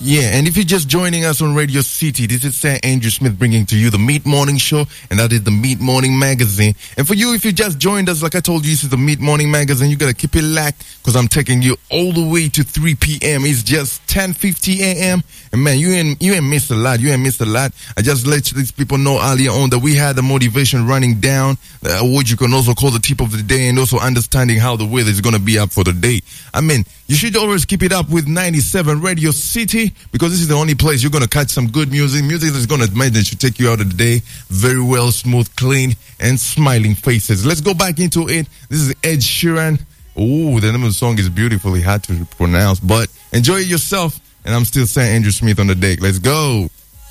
Yeah, and if you're just joining us on Radio City, this is Sir Andrew Smith bringing to you the Meat Morning Show, and that is the Meat Morning Magazine. And for you, if you just joined us, like I told you, this is the Meat Morning Magazine. You gotta keep it locked, because I'm taking you all the way to 3 p.m. It's just 10:50 a.m. And man, you ain't missed a lot. You ain't missed a lot. I just let these people know earlier on that we had the motivation running down, what you can also call the tip of the day, and also understanding how the weather is gonna be up for the day. I mean, you should always keep it up with 97 Radio City, because this is the only place you're going to catch some good music that's going to manage to take you out of the day very well, smooth, clean, and smiling faces. Let's go back into it. This is Ed Sheeran. Oh, the name of the song is beautifully hard to pronounce, but enjoy it yourself. And I'm still saying Andrew Smith on the deck. Let's go.